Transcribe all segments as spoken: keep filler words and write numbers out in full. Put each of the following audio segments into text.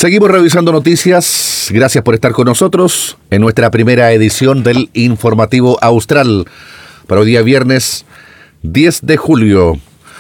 Seguimos revisando noticias. Gracias por estar con nosotros en nuestra primera edición del Informativo Austral para hoy día viernes diez de julio.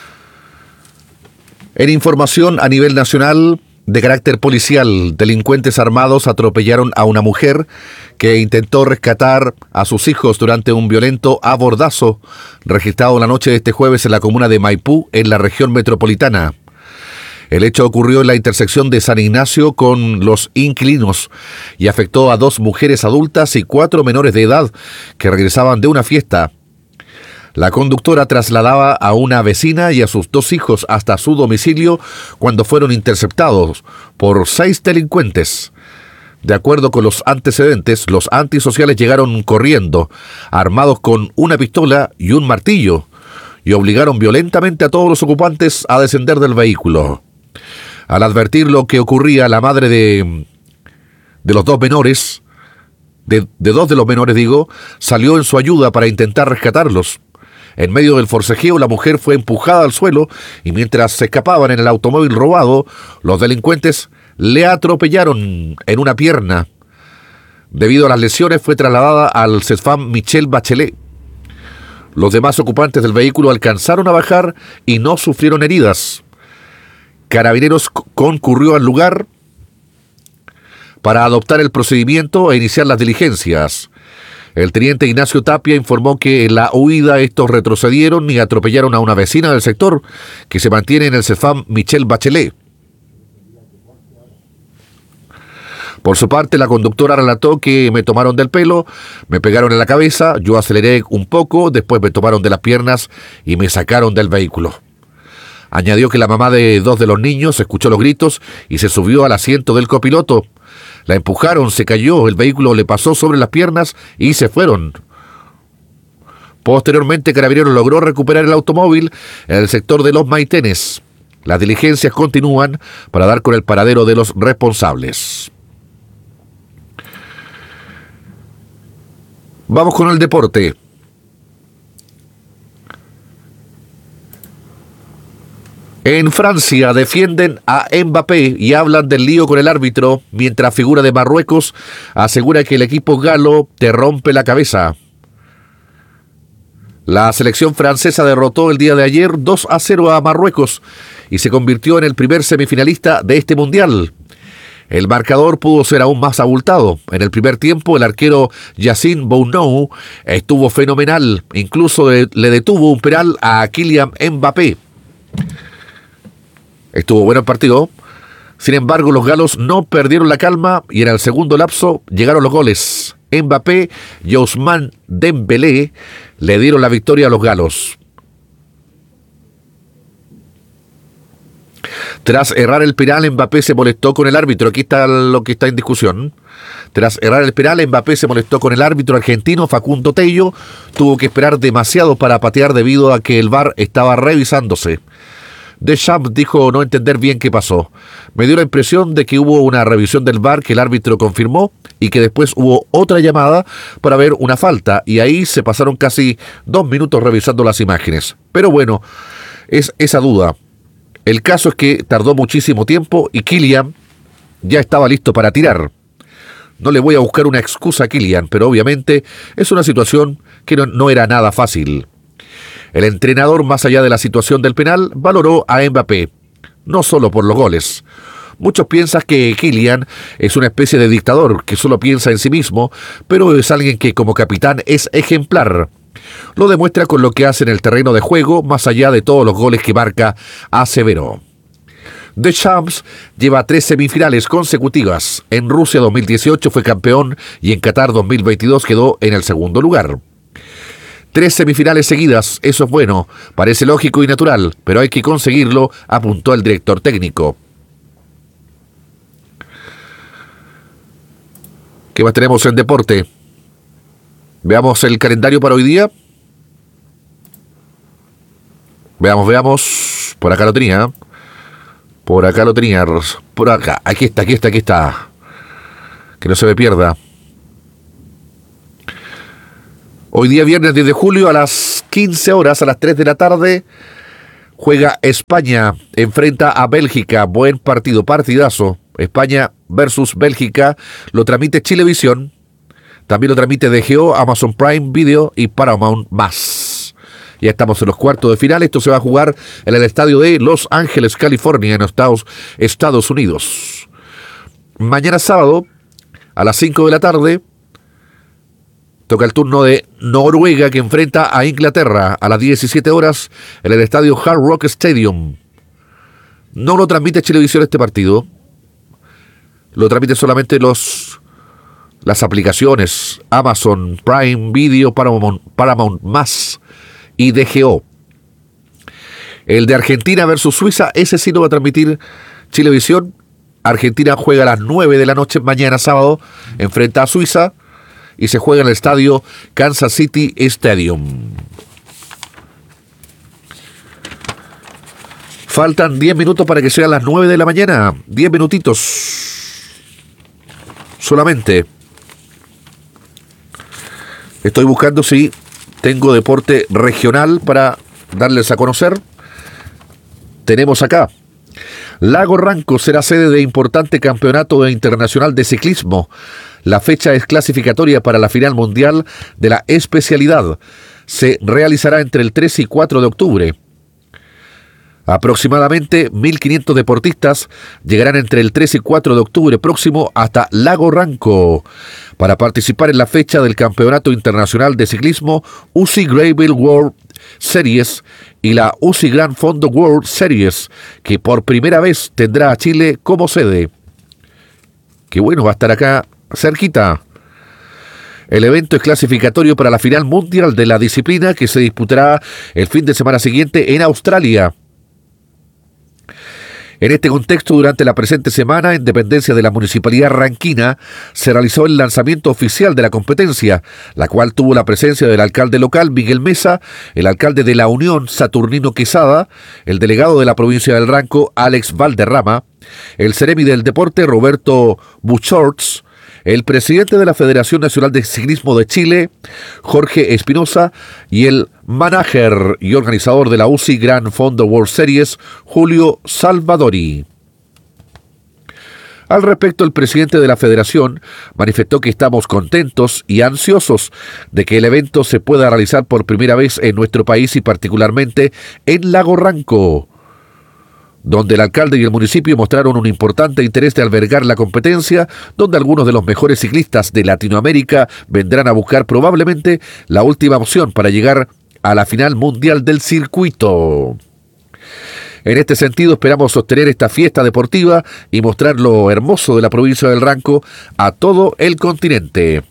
En información a nivel nacional de carácter policial, delincuentes armados atropellaron a una mujer que intentó rescatar a sus hijos durante un violento abordazo registrado la noche de este jueves en la comuna de Maipú, en la región metropolitana. El hecho ocurrió en la intersección de San Ignacio con Los Inquilinos y afectó a dos mujeres adultas y cuatro menores de edad que regresaban de una fiesta. La conductora trasladaba a una vecina y a sus dos hijos hasta su domicilio cuando fueron interceptados por seis delincuentes. De acuerdo con los antecedentes, los antisociales llegaron corriendo, armados con una pistola y un martillo, y obligaron violentamente a todos los ocupantes a descender del vehículo. Al advertir lo que ocurría, la madre de, de los dos menores, de, de dos de los menores digo, salió en su ayuda para intentar rescatarlos. En medio del forcejeo, la mujer fue empujada al suelo y mientras se escapaban en el automóvil robado, los delincuentes le atropellaron en una pierna. Debido a las lesiones, fue trasladada al CESFAM Michelle Bachelet. Los demás ocupantes del vehículo alcanzaron a bajar y no sufrieron heridas. Carabineros concurrió al lugar para adoptar el procedimiento e iniciar las diligencias. El teniente Ignacio Tapia informó que en la huida estos retrocedieron y atropellaron a una vecina del sector que se mantiene en el CESFAM Michelle Bachelet. Por su parte, la conductora relató que me tomaron del pelo, me pegaron en la cabeza, yo aceleré un poco, después me tomaron de las piernas y me sacaron del vehículo. Añadió que la mamá de dos de los niños escuchó los gritos y se subió al asiento del copiloto. La empujaron, se cayó, el vehículo le pasó sobre las piernas y se fueron. Posteriormente, Carabineros logró recuperar el automóvil en el sector de Los Maitenes. Las diligencias continúan para dar con el paradero de los responsables. Vamos con el deporte. En Francia defienden a Mbappé y hablan del lío con el árbitro, mientras figura de Marruecos asegura que el equipo galo te rompe la cabeza. La selección francesa derrotó el día de ayer dos a cero a Marruecos y se convirtió en el primer semifinalista de este mundial. El marcador pudo ser aún más abultado. En el primer tiempo, el arquero Yacine Bounou estuvo fenomenal, incluso de, le detuvo un penal a Kylian Mbappé. Estuvo bueno el partido. Sin embargo, los galos no perdieron la calma y en el segundo lapso llegaron los goles. Mbappé y Ousmane Dembélé le dieron la victoria a los galos. Tras errar el penal, Mbappé se molestó con el árbitro. Aquí está lo que está en discusión. Tras errar el penal, Mbappé se molestó con el árbitro argentino Facundo Tello. Tuvo que esperar demasiado para patear debido a que el V A R estaba revisándose. Deschamps dijo no entender bien qué pasó. Me dio la impresión de que hubo una revisión del V A R que el árbitro confirmó y que después hubo otra llamada para ver una falta y ahí se pasaron casi dos minutos revisando las imágenes. Pero bueno, es esa duda. El caso es que tardó muchísimo tiempo y Kylian ya estaba listo para tirar. No le voy a buscar una excusa a Kylian, pero obviamente es una situación que no, no era nada fácil. El entrenador, más allá de la situación del penal, valoró a Mbappé, no solo por los goles. Muchos piensan que Kylian es una especie de dictador que solo piensa en sí mismo, pero es alguien que como capitán es ejemplar. Lo demuestra con lo que hace en el terreno de juego, más allá de todos los goles que marca, aseveró. Deschamps lleva tres semifinales consecutivas. En Rusia dos mil dieciocho fue campeón y en Qatar dos mil veintidós quedó en el segundo lugar. Tres semifinales seguidas, eso es bueno, parece lógico y natural, pero hay que conseguirlo, apuntó el director técnico. ¿Qué más tenemos en deporte? Veamos el calendario para hoy día. Veamos, veamos. Por acá lo tenía. Por acá lo tenía. Por acá. Aquí está, aquí está, aquí está. Que no se me pierda. Hoy día viernes diez de julio a las quince horas, a las tres de la tarde, juega España, enfrenta a Bélgica. Buen partido, partidazo. España versus Bélgica, lo transmite Chilevisión, también lo transmite D G O, Amazon Prime Video y Paramount más. Ya estamos en los cuartos de final. Esto se va a jugar en el estadio de Los Ángeles, California, en Estados, Estados Unidos. Mañana sábado, a las cinco de la tarde, toca el turno de Noruega, que enfrenta a Inglaterra a las diecisiete horas en el estadio Hard Rock Stadium. No lo transmite Chilevisión este partido. Lo transmite solamente los... las aplicaciones Amazon Prime Video, Paramount, Paramount más y D G O. El de Argentina versus Suiza, ese sí lo va a transmitir Chilevisión. Argentina juega a las nueve de la noche mañana sábado, enfrenta a Suiza y se juega en el estadio Kansas City Stadium. Faltan diez minutos para que sean las nueve de la mañana. diez minutitos solamente. Estoy buscando si tengo deporte regional para darles a conocer. Tenemos acá. Lago Ranco será sede de importante campeonato internacional de ciclismo. La fecha es clasificatoria para la final mundial de la especialidad. Se realizará entre el tres y cuatro de octubre. Aproximadamente mil quinientos deportistas llegarán entre el tres y cuatro de octubre próximo hasta Lago Ranco para participar en la fecha del Campeonato Internacional de Ciclismo U C I Gravel World Series y la U C I Gran Fondo World Series, que por primera vez tendrá a Chile como sede. Qué bueno, va a estar acá cerquita. El evento es clasificatorio para la final mundial de la disciplina, que se disputará el fin de semana siguiente en Australia. En este contexto, durante la presente semana, en dependencia de la Municipalidad Ranquina, se realizó el lanzamiento oficial de la competencia, la cual tuvo la presencia del alcalde local, Miguel Mesa, el alcalde de La Unión, Saturnino Quesada, el delegado de la provincia del Ranco, Alex Valderrama, el Ceremi del Deporte, Roberto Buchorts, el presidente de la Federación Nacional de Ciclismo de Chile, Jorge Espinosa, y el manager y organizador de la U C I Gran Fondo World Series, Julio Salvadori. Al respecto, el presidente de la federación manifestó que estamos contentos y ansiosos de que el evento se pueda realizar por primera vez en nuestro país y particularmente en Lago Ranco, donde el alcalde y el municipio mostraron un importante interés de albergar la competencia, donde algunos de los mejores ciclistas de Latinoamérica vendrán a buscar probablemente la última opción para llegar a la final mundial del circuito. En este sentido, esperamos sostener esta fiesta deportiva y mostrar lo hermoso de la provincia del Ranco a todo el continente.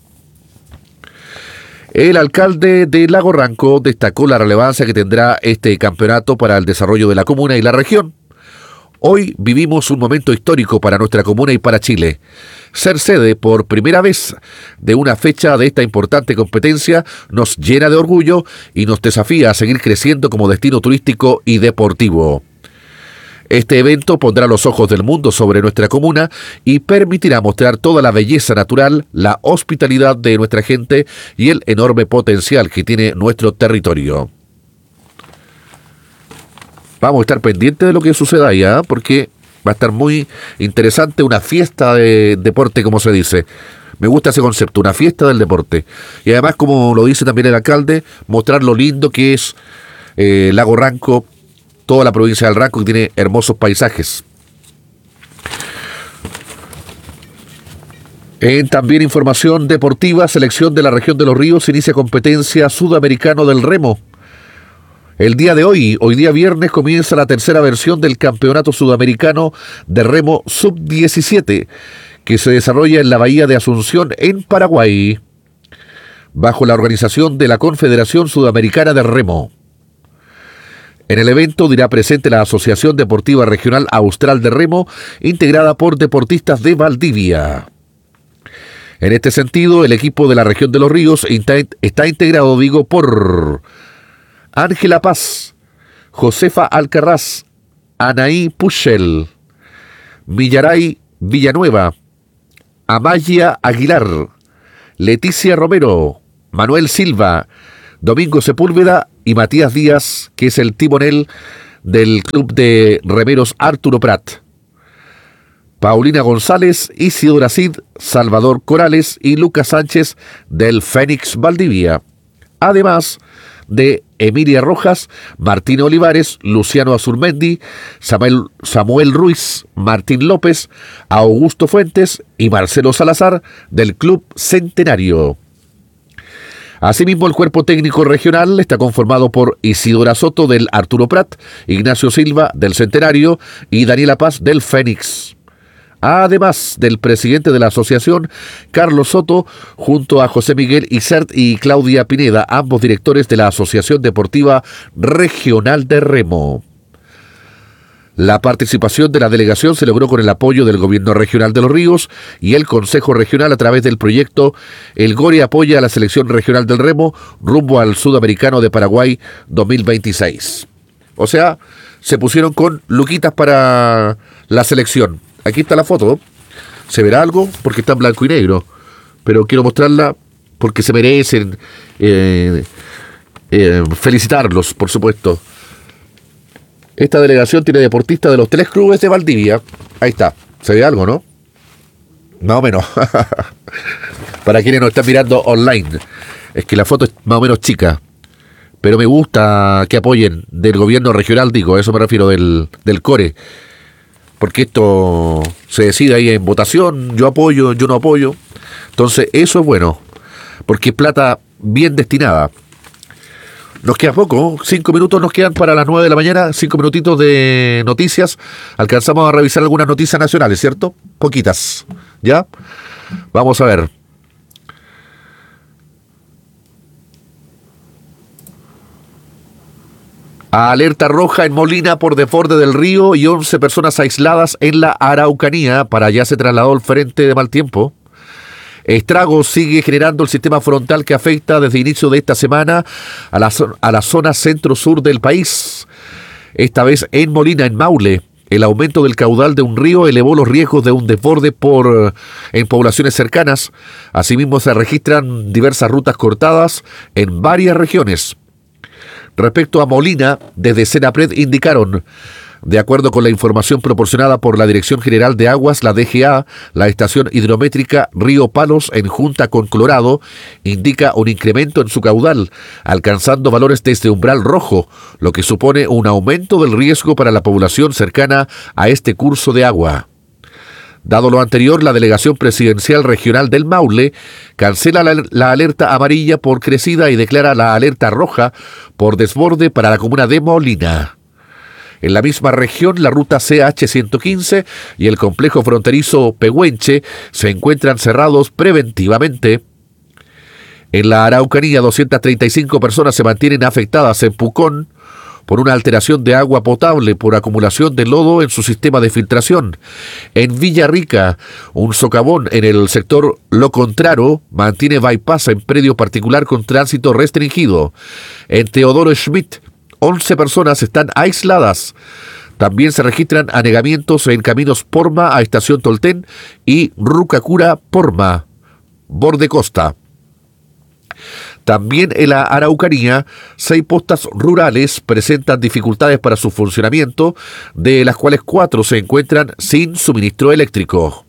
El alcalde de Lago Ranco destacó la relevancia que tendrá este campeonato para el desarrollo de la comuna y la región. Hoy vivimos un momento histórico para nuestra comuna y para Chile. Ser sede por primera vez de una fecha de esta importante competencia nos llena de orgullo y nos desafía a seguir creciendo como destino turístico y deportivo. Este evento pondrá los ojos del mundo sobre nuestra comuna y permitirá mostrar toda la belleza natural, la hospitalidad de nuestra gente y el enorme potencial que tiene nuestro territorio. Vamos a estar pendientes de lo que suceda allá, porque va a estar muy interesante, una fiesta de deporte, como se dice. Me gusta ese concepto, una fiesta del deporte. Y además, como lo dice también el alcalde, mostrar lo lindo que es eh, Lago Ranco, toda la provincia del Ranco, que tiene hermosos paisajes. En también información deportiva, selección de la región de Los Ríos inicia competencia sudamericano del remo. El día de hoy, hoy día viernes, comienza la tercera versión del Campeonato Sudamericano de Remo sub diecisiete, que se desarrolla en la Bahía de Asunción, en Paraguay, bajo la organización de la Confederación Sudamericana de Remo. En el evento dirá presente la Asociación Deportiva Regional Austral de Remo, integrada por deportistas de Valdivia. En este sentido, el equipo de la región de Los Ríos está integrado, digo, por Ángela Paz, Josefa Alcarraz, Anaí Puchel, Villaray Villanueva, Amaya Aguilar, Leticia Romero, Manuel Silva, Domingo Sepúlveda y Matías Díaz, que es el timonel del club de remeros Arturo Prat. Paulina González, Isidora Cid, Salvador Corales y Lucas Sánchez del Fénix Valdivia. Además de Emilia Rojas, Martín Olivares, Luciano Azurmendi, Samuel, Samuel Ruiz, Martín López, Augusto Fuentes y Marcelo Salazar del Club Centenario. Asimismo, el cuerpo técnico regional está conformado por Isidora Soto del Arturo Prat, Ignacio Silva del Centenario y Daniela Paz del Fénix. Además del presidente de la asociación, Carlos Soto, junto a José Miguel Isert y Claudia Pineda, ambos directores de la Asociación Deportiva Regional de Remo. La participación de la delegación se logró con el apoyo del Gobierno Regional de Los Ríos y el Consejo Regional a través del proyecto El Gore apoya a la Selección Regional del Remo rumbo al Sudamericano de Paraguay dos mil veintiséis. O sea, se pusieron con luquitas para la selección. Aquí está la foto. Se verá algo porque está en blanco y negro, pero quiero mostrarla porque se merecen eh, eh, felicitarlos, por supuesto. Esta delegación tiene deportistas de los tres clubes de Valdivia. Ahí está. ¿Se ve algo, no? Más o menos. Para quienes nos están mirando online. Es que la foto es más o menos chica. Pero me gusta que apoyen del gobierno regional, digo, a eso me refiero, del, del core. Porque esto se decide ahí en votación. Yo apoyo, yo no apoyo. Entonces, eso es bueno. Porque es plata bien destinada. Nos queda poco, cinco minutos nos quedan para las nueve de la mañana, cinco minutitos de noticias. Alcanzamos a revisar algunas noticias nacionales, ¿cierto? Poquitas, ¿ya? Vamos a ver. Alerta roja en Molina por desborde del río y once personas aisladas en la Araucanía. Para allá se trasladó el frente de mal tiempo. Estragos sigue generando el sistema frontal que afecta desde inicio de esta semana a la, a la zona centro-sur del país. Esta vez en Molina, en Maule. El aumento del caudal de un río elevó los riesgos de un desborde por, en poblaciones cercanas. Asimismo, se registran diversas rutas cortadas en varias regiones. Respecto a Molina, desde Senapred indicaron: de acuerdo con la información proporcionada por la Dirección General de Aguas, la D G A, la estación hidrométrica Río Palos, en junta con Colorado, indica un incremento en su caudal, alcanzando valores desde umbral rojo, lo que supone un aumento del riesgo para la población cercana a este curso de agua. Dado lo anterior, la Delegación Presidencial Regional del Maule cancela la, la alerta amarilla por crecida y declara la alerta roja por desborde para la comuna de Molina. En la misma región, la ruta C H ciento quince y el complejo fronterizo Pehuenche se encuentran cerrados preventivamente. En la Araucanía, doscientas treinta y cinco personas se mantienen afectadas en Pucón por una alteración de agua potable por acumulación de lodo en su sistema de filtración. En Villarrica, un socavón en el sector Lo Contraro mantiene bypass en predio particular con tránsito restringido. En Teodoro Schmidt, once personas están aisladas. También se registran anegamientos en caminos Porma a Estación Tolten y Rucacura Porma, borde costa. También en la Araucanía, seis postas rurales presentan dificultades para su funcionamiento, de las cuales cuatro se encuentran sin suministro eléctrico.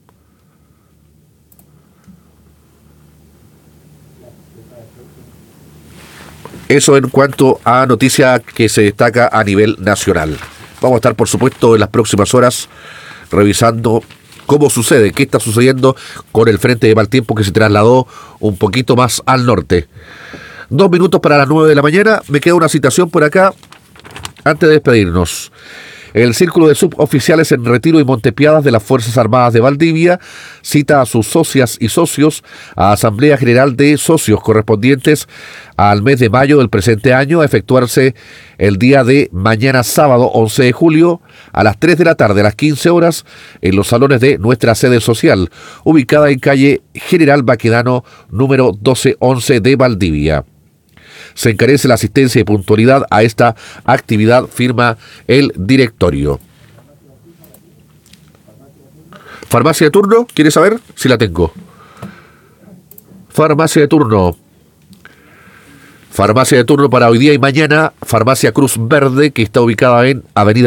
Eso en cuanto a noticia que se destaca a nivel nacional. Vamos a estar, por supuesto, en las próximas horas revisando cómo sucede, qué está sucediendo con el frente de mal tiempo que se trasladó un poquito más al norte. Dos minutos para las nueve de la mañana. Me queda una citación por acá antes de despedirnos. El Círculo de Suboficiales en Retiro y Montepiadas de las Fuerzas Armadas de Valdivia cita a sus socias y socios a Asamblea General de Socios correspondientes al mes de mayo del presente año, a efectuarse el día de mañana sábado once de julio a las tres de la tarde, a las quince horas, en los salones de nuestra sede social, ubicada en calle General Baquedano número doce once de Valdivia. Se encarece la asistencia y puntualidad a esta actividad, firma el directorio. ¿Farmacia de turno? ¿Quieres saber? Sí la tengo. Farmacia de turno. Farmacia de turno para hoy día y mañana, Farmacia Cruz Verde, que está ubicada en Avenida